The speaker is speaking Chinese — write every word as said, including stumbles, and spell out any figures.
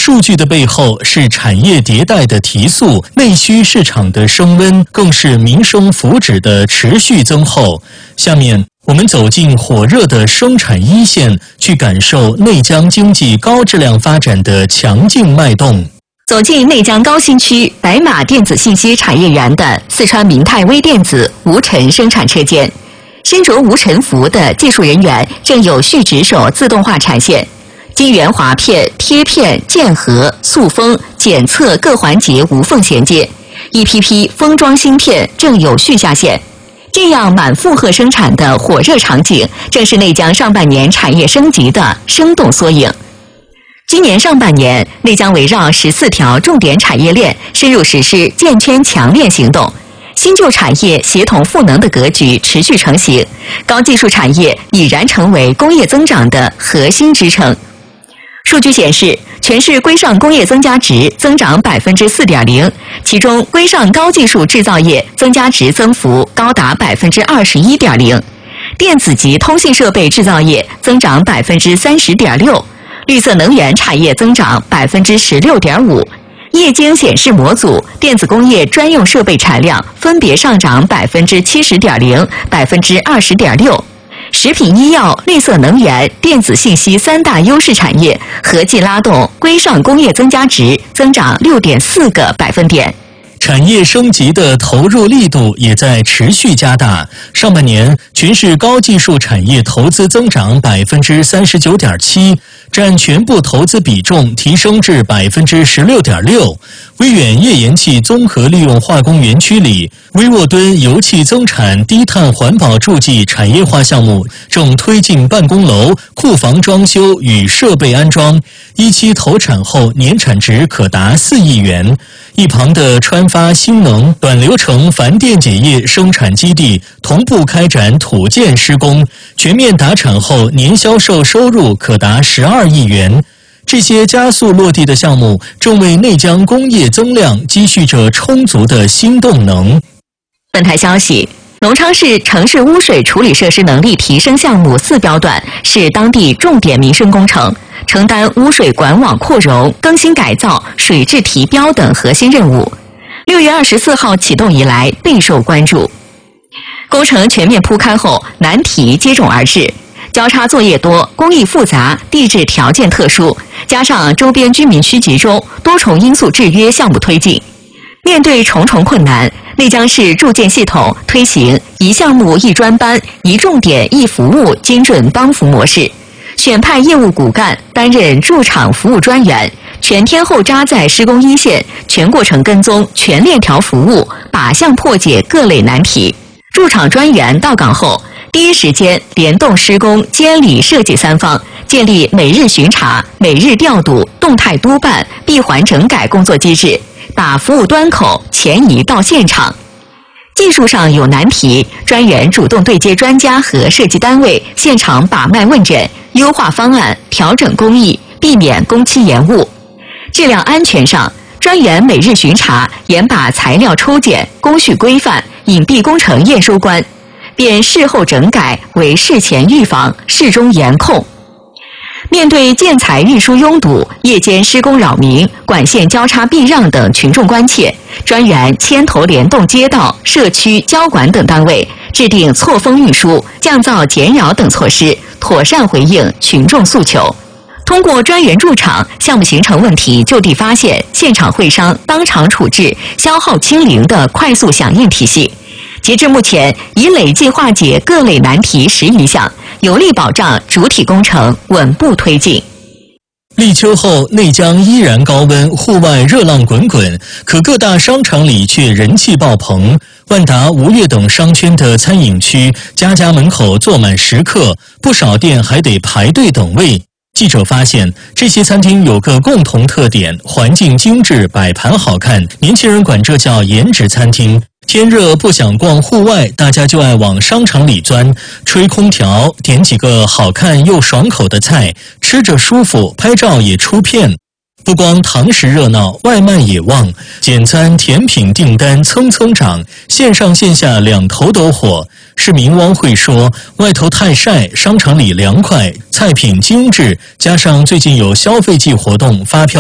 数据的背后是产业迭代的提速，内需市场的升温，更是民生福祉的持续增厚。下面我们走进火热的生产一线，去感受内江经济高质量发展的强劲脉动。 走进内江高新区白马电子信息产业园的四川明泰微电子无尘生产车间，身着无尘服的技术人员正有序值守自动化产线，晶圆划片、贴片、键合、塑封、检测各环节无缝衔接，一批批封装芯片正有序下线。这样满负荷生产的火热场景，正是内江上半年产业升级的生动缩影。今年上半年，内江围绕十四条重点产业链深入实施建圈强链行动，新旧产业协同赋能的格局持续成型，高技术产业已然成为工业增长的核心支撑。数据显示，全市规上工业增加值增长 百分之四点零， 其中规上高技术制造业增加值增幅高达 百分之二十一点零， 电子及通信设备制造业增长 百分之三十点六， 绿色能源产业增长 百分之十六点五， 液晶显示模组、电子工业专用设备产量分别上涨 百分之七十点零、百分之二十点六。食品医药、绿色能源、电子信息三大优势产业合计拉动规上工业增加值增长 六点四个百分点。 产业升级的投入力度也在持续加大。上半年，全市高技术产业投资增长 百分之三十九点七， 占全部投资比重提升至 百分之十六点六。威远页岩气综合利用化工园区里，威沃敦油气增产低碳环保助剂产业化项目正推进办公楼、库房装修与设备安装，一期投产后年产值可达四亿元。一旁的川发新能短流程钒电解液生产基地同步开展土建施工，全面达产后年销售收入可达十二亿元。这些加速落地的项目正为内江工业增量积蓄着充足的新动能。 本台消息，隆昌市城市污水处理设施能力提升项目四标段是当地重点民生工程，承担污水管网扩容、更新改造、水质提标等核心任务。六月二十四号启动以来备受关注。工程全面铺开后，难题接踵而至，交叉作业多、工艺复杂、地质条件特殊，加上周边居民区集中，多重因素制约项目推进。面对重重困难，内江市住建系统推行一项目一专班、一重点一服务精准帮扶模式，选派业务骨干担任驻场服务专员，全天候扎在施工一线，全过程跟踪，全链条服务，靶向破解各类难题。驻场专员到岗后，第一时间联动施工、监理、设计三方，建立每日巡查、每日调度、动态督办、闭环整改工作机制，把服务端口前移到现场。技术上有难题，专员主动对接专家和设计单位，现场把脉问诊，优化方案，调整工艺，避免工期延误。质量安全上，专员每日巡查，严把材料抽检、工序规范、隐蔽工程验收关，变事后整改为事前预防、事中严控。面对建材运输拥堵、夜间施工扰民、管线交叉避让等群众关切，专员牵头联动街道、社区、交管等单位，制定错峰运输、降噪减扰等措施，妥善回应群众诉求。通过专员驻场，项目形成问题就地发现、现场会商、当场处置、消耗清零的快速响应体系。截至目前，已累计化解各类难题十余项，有力保障主体工程稳步推进。 立秋后，内江依然高温，户外热浪滚滚，可各大商场里却人气爆棚。万达、吴越等商圈的餐饮区，家家门口坐满食客，不少店还得排队等位。记者发现，这些餐厅有个共同特点：环境精致，摆盘好看。年轻人管这叫颜值餐厅。天热不想逛户外，大家就爱往商场里钻，吹空调，点几个好看又爽口的菜，吃着舒服，拍照也出片。不光堂食热闹，外卖也旺，简餐、甜品订单蹭蹭涨，线上线下两头都火。市民汪慧说，外头太晒，商场里凉快，菜品精致，加上最近有消费季活动，发票